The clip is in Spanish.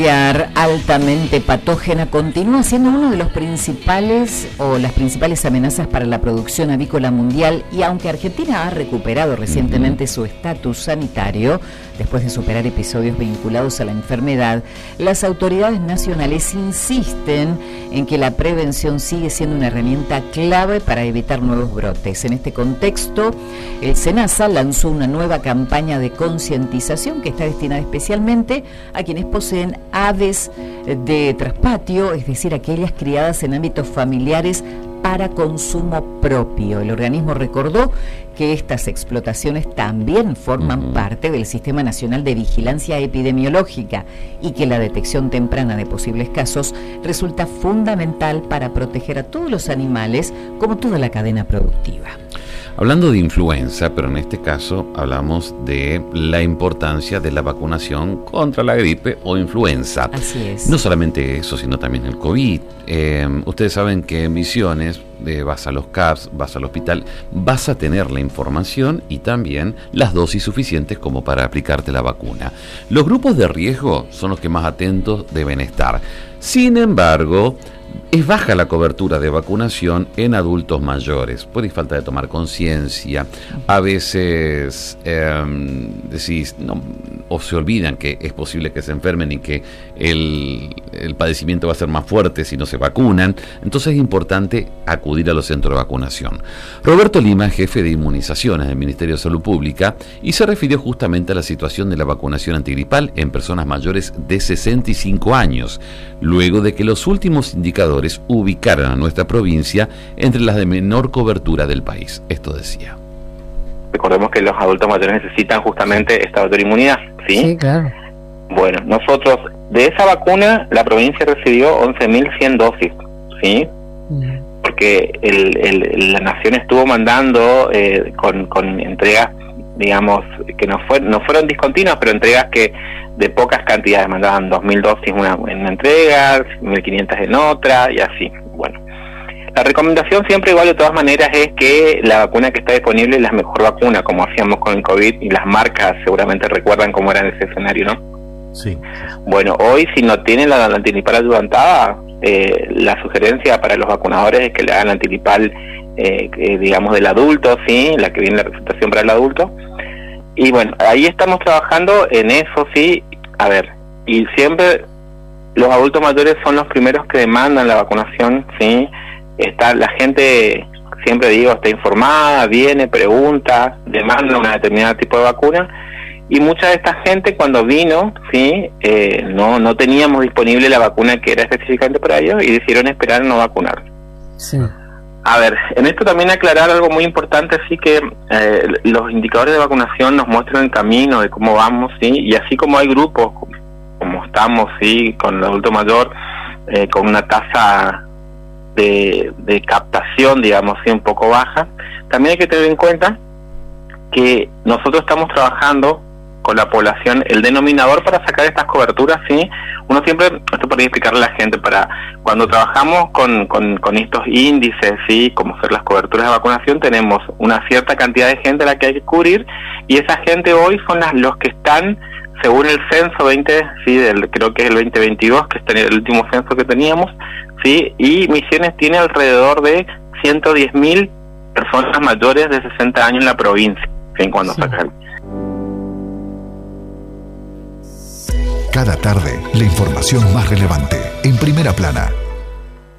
Altamente patógena continúa siendo uno de los principales o las principales amenazas para la producción avícola mundial, y aunque Argentina ha recuperado recientemente su estatus sanitario después de superar episodios vinculados a la enfermedad, las autoridades nacionales insisten en que la prevención sigue siendo una herramienta clave para evitar nuevos brotes. En este contexto, el SENASA lanzó una nueva campaña de concientización que está destinada especialmente a quienes poseen aves de traspatio, es decir, aquellas criadas en ámbitos familiares para consumo propio. El organismo recordó que estas explotaciones también forman parte del Sistema Nacional de Vigilancia Epidemiológica y que la detección temprana de posibles casos resulta fundamental para proteger a todos los animales, como toda la cadena productiva. Hablando de influenza, pero en este caso hablamos de la importancia de la vacunación contra la gripe o influenza. Así es. No solamente eso, sino también el COVID. Ustedes saben que en Misiones, vas a los CAPS, vas al hospital, vas a tener la información y también las dosis suficientes como para aplicarte la vacuna. Los grupos de riesgo son los que más atentos deben estar. Sin embargo, es baja la cobertura de vacunación en adultos mayores. Puede falta de tomar conciencia. A veces decís, no, o se olvidan que es posible que se enfermen y que el padecimiento va a ser más fuerte si no se vacunan. Entonces es importante acudir a los centros de vacunación. Roberto Lima, jefe de inmunizaciones del Ministerio de Salud Pública, y se refirió justamente a la situación de la vacunación antigripal en personas mayores de 65 años, luego de que los últimos indicadores ubicaran a nuestra provincia entre las de menor cobertura del país. Esto decía. Recordemos que los adultos mayores necesitan justamente esta autoinmunidad, ¿sí? Sí, claro. Bueno, nosotros, de esa vacuna, la provincia recibió 11.100 dosis, ¿sí? Porque la Nación estuvo mandando con entregas, digamos, que no fueron discontinuas, pero entregas que de pocas cantidades, mandaban 2.000 dosis en una entrega, 1.500 en otra, y así. Bueno, la recomendación siempre igual de todas maneras es que la vacuna que está disponible es la mejor vacuna, como hacíamos con el COVID, y las marcas seguramente recuerdan cómo era en ese escenario, ¿no? Sí. Bueno, hoy si no tienen la antigripal adelantada, la sugerencia para los vacunadores es que le hagan la antigripal, digamos, del adulto, ¿sí? La que viene la presentación para el adulto. Y bueno, ahí estamos trabajando en eso, sí. A ver, y siempre los adultos mayores son los primeros que demandan la vacunación, sí. Está la gente, siempre digo, está informada, viene, pregunta, demanda una determinada tipo de vacuna, y mucha de esta gente cuando vino, sí, no teníamos disponible la vacuna que era específicamente para ellos y decidieron esperar a no vacunar. Sí. A ver, en esto también aclarar algo muy importante, sí, que los indicadores de vacunación nos muestran el camino de cómo vamos, sí, y así como hay grupos, como estamos, sí, con el adulto mayor, con una tasa de captación, digamos, sí, un poco baja, también hay que tener en cuenta que nosotros estamos trabajando con la población el denominador para sacar estas coberturas, sí. Uno siempre, esto para explicarle a la gente, para cuando trabajamos con estos índices, sí, como ser las coberturas de vacunación, tenemos una cierta cantidad de gente a la que hay que cubrir, y esa gente hoy son los que están, según el censo 20, sí, creo que es el 2022, que es el último censo que teníamos, sí, y Misiones tiene alrededor de 110.000 personas mayores de 60 años en la provincia, ¿sí? Cuando sí. Sacan. Cada tarde, la información más relevante, en Primera Plana.